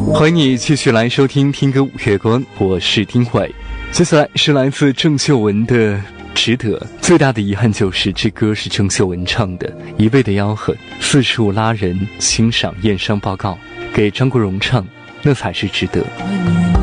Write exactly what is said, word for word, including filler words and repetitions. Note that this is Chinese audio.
欢迎你继续来收听听歌五月光，我是丁伟。接下来是来自郑秀文的《值得》。最大的遗憾就是这歌是郑秀文唱的，一味的吆喝，四处拉人欣赏验伤报告，给张国荣唱，那才是值得。